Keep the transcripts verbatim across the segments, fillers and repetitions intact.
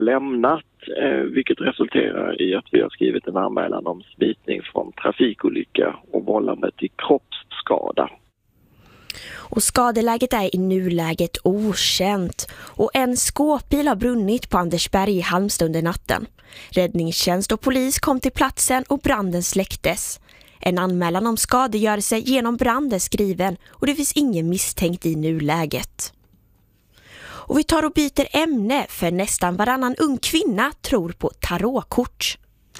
lämnat, eh, vilket resulterar i att vi har skrivit en anmälan om smitning från trafikolycka och vållande till kroppsskada. Och skadeläget är i nuläget okänt och en skåpbil har brunnit på Andersberg i Halmstad under natten. Räddningstjänst och polis kom till platsen och branden släcktes. En anmälan om skadegörelse genom brand är skriven och det finns ingen misstänkt i nuläget. Och vi tar och byter ämne för nästan varannan ung kvinna tror på tarotkort.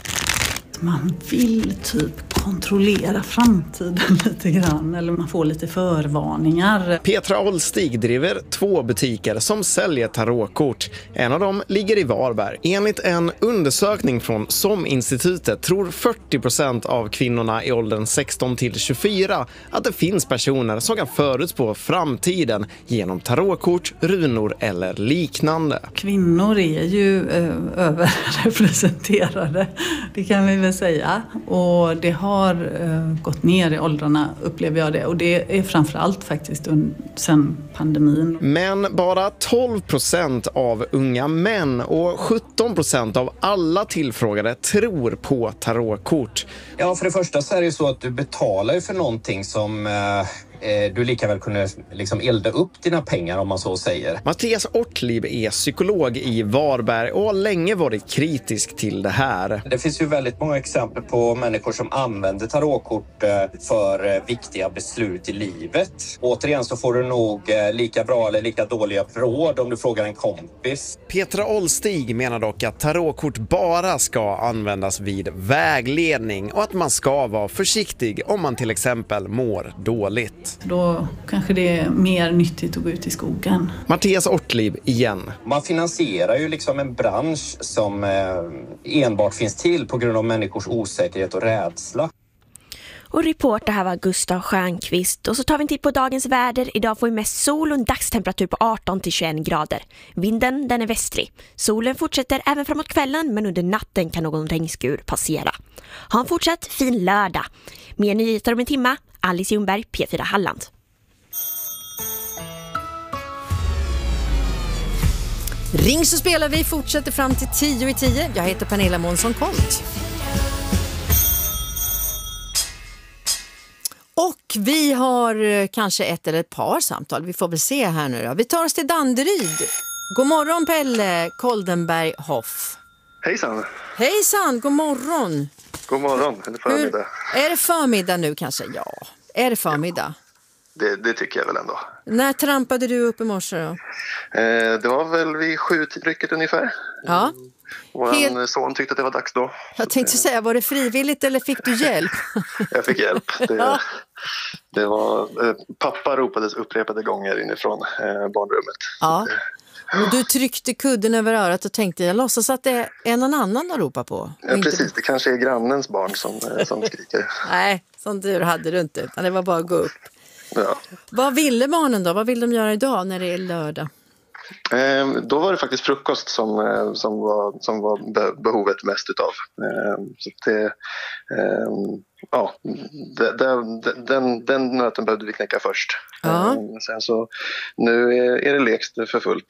Man vill typ kontrollera framtiden lite grann eller man får lite förvarningar. Petra Olstig driver två butiker som säljer tarotkort. En av dem ligger i Varberg. Enligt en undersökning från SOM-institutet tror fyrtio procent av kvinnorna i åldern sexton till tjugofyra att det finns personer som kan förutspå framtiden genom tarotkort, runor eller liknande. Kvinnor är ju eh, överrepresenterade, det kan vi väl säga. Och det har eh, gått ner i åldrarna, upplever jag det. Och det är framförallt faktiskt un- sen pandemin. Men bara tolv procent av unga män och sjutton procent av alla tillfrågade tror på tarotkort. Ja, för det första så är det ju så att du betalar ju för någonting som eh, du lika väl kunde liksom elda upp dina pengar om man så säger. Mattias Ortlieb är psykolog i Varberg och har länge varit kritisk till det här. Det finns ju väldigt många exempel på människor som använder tarotkort för viktiga beslut i livet. Återigen så får du nog lika bra eller lika dåliga råd om du frågar en kompis. Petra Olstig menar dock att tarotkort bara ska användas vid vägledning och att man ska vara försiktig om man till exempel mår dåligt. Då kanske det är mer nyttigt att gå ut i skogen. Mattias Ortlieb igen. Man finansierar ju liksom en bransch som enbart finns till på grund av människors osäkerhet och rädsla. Och reporter här var Gustav Stjernqvist. Och så tar vi en titt på dagens väder. Idag får vi mest sol och en dagstemperatur på arton till tjugoen grader. Vinden den är västlig. Solen fortsätter även framåt kvällen men under natten kan någon regnskur passera. Ha en fortsatt fin lördag. Mer nyheter om en timma. Alice Ljungberg, P fyra Halland. Ring så spelar vi, fortsätter fram till tio i tio. Jag heter Pernilla Månsson-Kolt. Och vi har kanske ett eller ett par samtal. Vi får väl se här nu då. Vi tar oss till Danderyd. God morgon Pelle Koldenberg Hoff. Hejsan. Hejsan, god morgon. God morgon, eller förmiddag. Hur, är det förmiddag nu kanske? Ja, är det förmiddag? Det, det tycker jag väl ändå. När trampade du upp i morse då? Eh, det var väl vid sju-rycket ungefär. Ja. Vår Hel... son tyckte att det var dags då. Jag tänkte säga, var det frivilligt eller fick du hjälp? Jag fick hjälp. Det, ja. det var, eh, pappa ropades upprepade gånger inifrån eh, barnrummet. Ja. Och du tryckte kudden över örat och tänkte, jag låtsas att det är någon annan att ropa på. Ja, precis, inte... det kanske är grannens barn som, som skriker. Nej, sån tur hade du inte, utan det var bara att gå upp. Ja. Vad ville barnen då? Vad vill de göra idag när det är lördag? Eh, då var det faktiskt frukost som, eh, som, var, som var be- behovet mest utav. Eh, så det, eh, ja, det, det, den, den nöten behövde vi knäcka först. Ja. Eh, sen så, nu är, är det lekst för fullt.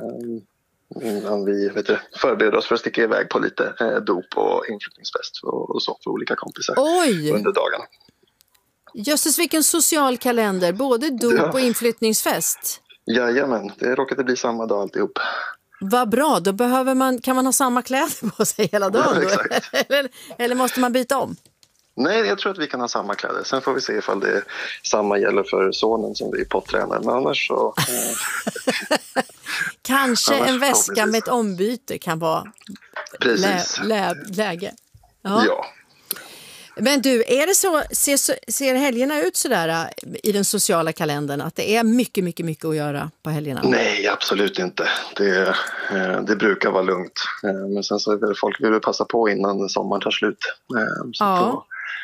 Eh, innan vi vet du, förbereder oss för att sticka iväg på lite eh, dop och inflyttningsfest och, och så för olika kompisar. Oj. Under dagarna. Jösses, vilken social kalender, både dop ja. och inflyttningsfest. Jajamän, det råkade bli samma dag alltihop. Vad bra, då behöver man, kan man ha samma kläder på sig hela dagen ja, då? eller, eller måste man byta om? Nej, jag tror att vi kan ha samma kläder. Sen får vi se ifall det samma gäller för sonen som vi pottränar. Men annars så... Eh, Kanske annars en väska med ett ombyte kan vara lä, lä, läge. Ja. ja. Men du, är det så, ser, ser helgerna ut sådär i den sociala kalendern att det är mycket, mycket, mycket att göra på helgerna? Nej, absolut inte. Det, det brukar vara lugnt. Men sen så vill folk vill passa på innan sommaren tar slut. Så, ja. då,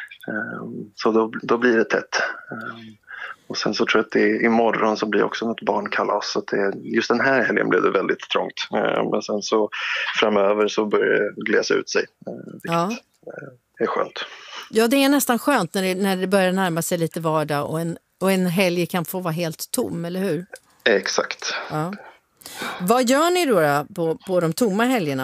så då, då blir det tätt. Och sen så tror jag att det, imorgon så blir det också något barnkalas. Så att det, just den här helgen blev det väldigt trångt. Men sen så framöver så börjar det glesa ut sig. Vilket ja. är skönt. Ja, det är nästan skönt när det, när det börjar närma sig lite vardag och en, och en helg kan få vara helt tom, eller hur? Exakt. Ja. Vad gör ni då, då på, på de tomma helgerna?